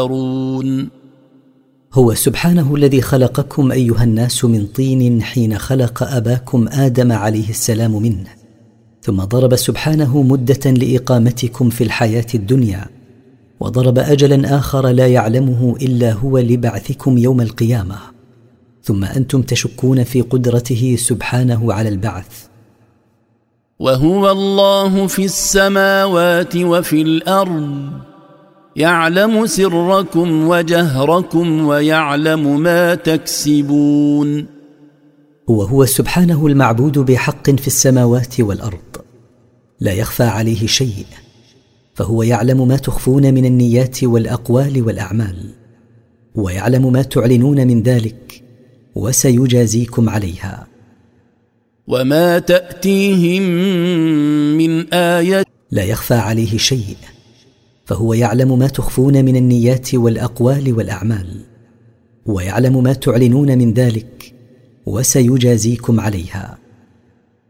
هو سبحانه الذي خلقكم أيها الناس من طين حين خلق أباكم آدم عليه السلام منه، ثم ضرب سبحانه مدة لإقامتكم في الحياة الدنيا، وضرب أجلا آخر لا يعلمه إلا هو لبعثكم يوم القيامة، ثم أنتم تشكون في قدرته سبحانه على البعث. وهو الله في السماوات وفي الأرض يعلم سركم وجهركم ويعلم ما تكسبون. هو سبحانه المعبود بحق في السماوات والأرض، لا يخفى عليه شيء، فهو يعلم ما تخفون من النيات والأقوال والأعمال، ويعلم ما تعلنون من ذلك، وسيجازيكم عليها. وما تأتيهم من آية، لا يخفى عليه شيء، فهو يعلم ما تخفون من النيات والأقوال والأعمال، ويعلم ما تعلنون من ذلك، وسيجازيكم عليها.